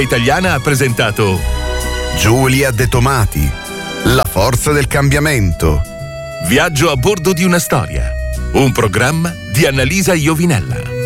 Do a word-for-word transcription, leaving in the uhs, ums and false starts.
Italiana ha presentato Giulia De Tomati, la forza del cambiamento. Viaggio a bordo di una storia, un programma di Annalisa Iovinella.